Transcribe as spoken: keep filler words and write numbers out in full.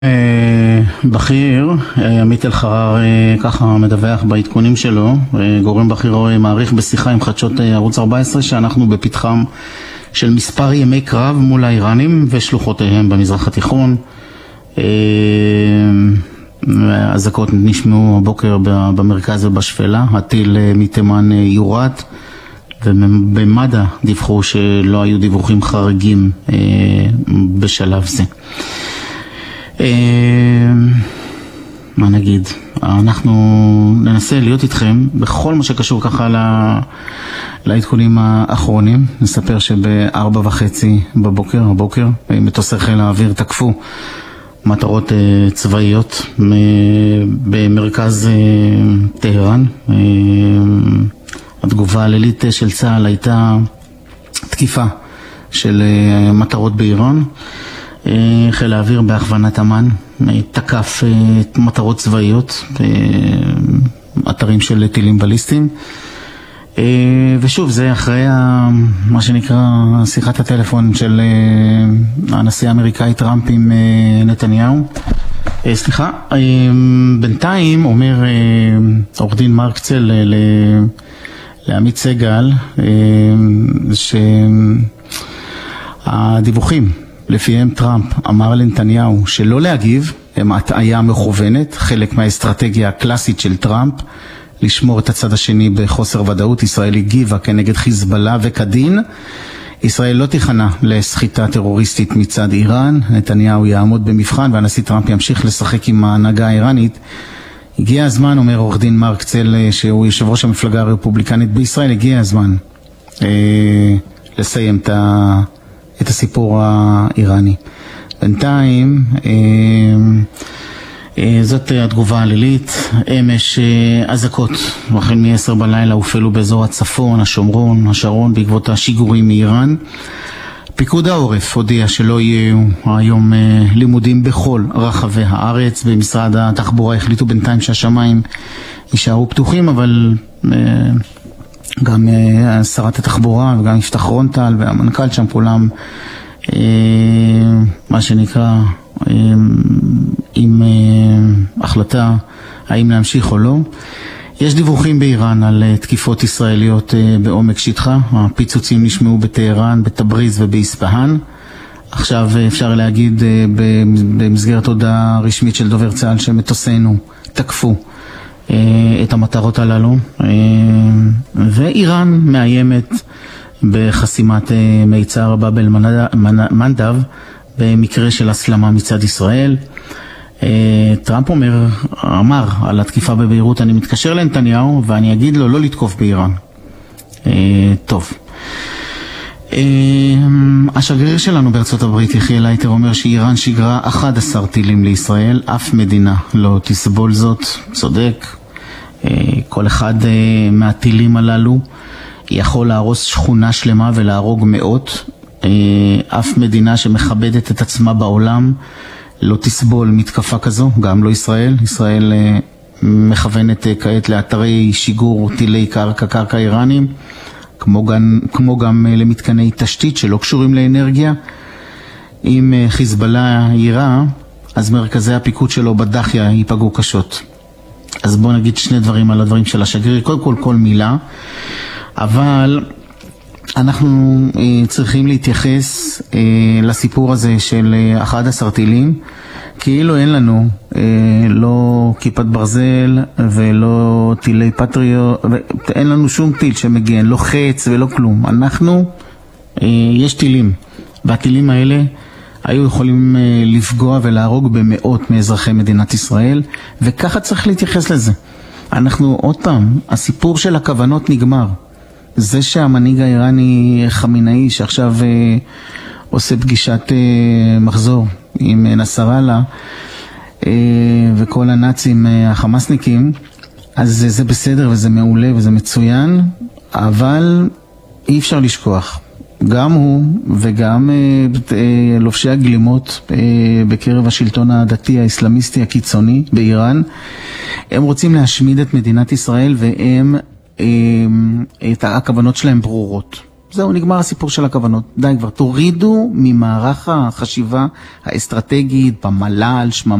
בכיר, עמית אלחרר ככה מדווח בעדכונים שלו, גורם בכיר מעריך בשיחה עם חדשות ערוץ ארבע עשרה שאנחנו בפתחם של מספר ימי קרב מול האיראנים ושלוחותיהם במזרח התיכון. הזעקות נשמעו הבוקר במרכז ובשפלה, הטיל מתימן יורד, ובמד"א דיווחו שלא היו דיווחים חריגים בשלב זה. מה נגיד, אנחנו ננסה להיות איתכם בכל מה שקשור ככה לעדכונים האחרונים. נספר שבארבע וחצי בבוקר, הבוקר, מטוסי חיל האוויר תקפו מטרות צבאיות במרכז טהרן. התגובה הלילית של צה"ל הייתה תקיפה של מטרות באיראן. חיל האוויר בהכוונת אמן תקף מטרות צבאיות, אתרים של טילים בליסטיים, ושוב זה אחרי מה שנקרא שיחת הטלפון של הנשיא האמריקאי טראמפ עם נתניהו. סליחה, בינתיים אומר עורך דין מרק צל לעמית סגל שהדיווחים לפיהם טראמפ אמר לנתניהו שלא להגיב הם הטעיה מכוונת, חלק מהאסטרטגיה הקלאסית של טראמפ לשמור את הצד השני בחוסר ודאות. ישראל הגיבה כנגד חיזבאללה וכדין. ישראל לא תיכנע לסחיטה טרוריסטית מצד איראן. נתניהו יעמוד במבחן והנשיא טראמפ ימשיך לשחק עם ההנהגה האיראנית. הגיע הזמן, אומר עורך דין מרק צל שהוא יושב ראש המפלגה הרפובליקנית בישראל, הגיע הזמן אה, לסיים את ה... את הסיפור האיראני. בינתיים, אה, אה, זאת התגובה הלילית. אמש אה, אזעקות, החל מ-עשר בלילה הופעלו באזור הצפון, השומרון, השרון, בעקבות השיגורים מאיראן. פיקוד העורף הודיע שלא יהיו היום אה, לימודים בכל רחבי הארץ. במשרד התחבורה החליטו בינתיים שהשמיים יישארו פתוחים, אבל... אה, גם uh, שרת התחבורה וגם יפתח רונטל והמנכ"ל שם כולם uh, מה שנקרא uh, עם uh, החלטה האם להמשיך או לא. יש דיווחים באיראן על uh, תקיפות ישראליות uh, בעומק שטחה. הפיצוצים נשמעו בטהרן, בתבריז ובאספהאן. עכשיו uh, אפשר להגיד uh, במסגרת הודעה רשמית של דובר צה"ל שמטוסינו תקפו את המטרות הללו, ואיראן מאיימת בחסימת מיצר באב אל מנדב במקרה של הסלמה מצד ישראל. טראמפ אומר, אמר על התקיפה בביירות, אני מתקשר לנתניהו ואני אגיד לו לא לתקוף באיראן. טוב. השגריר שלנו בארצות הברית יחיאל לייטר אומר שאיראן שיגרה אחד עשר טילים לישראל, אף מדינה לא תסבול זאת. צודק. כל אחד מהטילים הללו יכול להרוס שכונה שלמה ולהרוג מאות. אף מדינה שמכבדת את עצמה בעולם לא תסבול מתקפה כזו, גם לא ישראל. ישראל מכוונת כעת לאתרי שיגור טילי קרקע קרקע איראנים, כמו גם, כמו גם למתקני תשתית שלא קשורים לאנרגיה. אם חיזבאללה יירה, אז מרכזי הפיקוד שלו בדחיה ייפגעו קשות. אז בואו נגיד שני דברים על הדברים של השגריר. קודם כל, כל מילה. אבל אנחנו אה, צריכים להתייחס אה, לסיפור הזה של אה, אחד עשר טילים, כאילו אין לנו אה, לא כיפת ברזל ולא טילי פטריו, אין לנו שום טיל שמגן, לא חץ ולא כלום. אנחנו, אה, יש טילים, והטילים האלה היו יכולים אה, לפגוע ולהרוג במאות מאזרחי מדינת ישראל, וככה צריך להתייחס לזה. אנחנו עוד פעם, הסיפור של הכוונות נגמר. זה שהמנהיג האיראני חמינאי שעכשיו אה, עושה פגישת אה, מחזור עם אה, נסראללה אה, וכל הנאצים אה, החמאסניקים, אז זה בסדר וזה מעולה וזה מצוין, אבל אי אפשר לשכוח. גם הוא וגם אה, אה, לובשי הגלימות אה, בקרב השלטון הדתי האסלאמיסטי הקיצוני באיראן, הם רוצים להשמיד את מדינת ישראל, והם את הכוונות שלהם ברורות. זהו, נגמר הסיפור של הכוונות. די כבר, תורידו ממערך החשיבה האסטרטגית, במל"ל, שממה.